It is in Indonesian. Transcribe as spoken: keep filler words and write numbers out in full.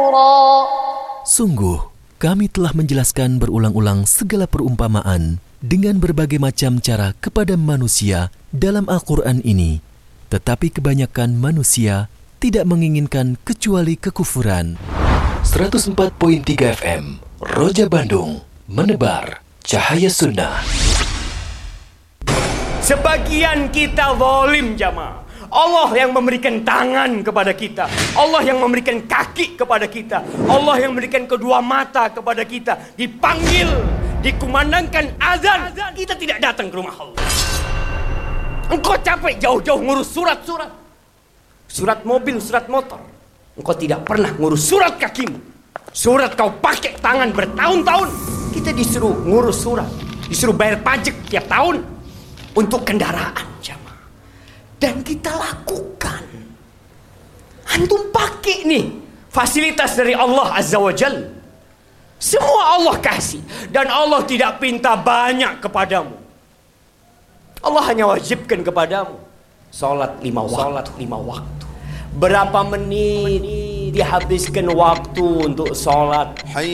Sungguh, kami telah menjelaskan berulang-ulang segala perumpamaan dengan berbagai macam cara kepada manusia dalam Al-Quran ini. Tetapi kebanyakan manusia tidak menginginkan kecuali kekufuran. seratus empat koma tiga F M, Roja Bandung, menebar cahaya sunnah. Sebagian kita zalim jamaah. Allah yang memberikan tangan kepada kita, Allah yang memberikan kaki kepada kita, Allah yang memberikan kedua mata kepada kita. Dipanggil, dikumandangkan azan, kita tidak datang ke rumah Allah. Engkau capek jauh-jauh ngurus surat-surat, surat mobil, surat motor. Engkau tidak pernah ngurus surat kakimu. Surat kau pakai tangan bertahun-tahun. Kita disuruh ngurus surat, disuruh bayar pajak tiap tahun untuk kendaraan jamaah. Dan kita lakukan. Antum pakai nih fasilitas dari Allah Azza wa Jalla. Semua Allah kasih. Dan Allah tidak pinta banyak kepadamu. Allah hanya wajibkan kepadamu salat lima waktu. Salat lima waktu. Berapa menit dihabiskan waktu untuk salat?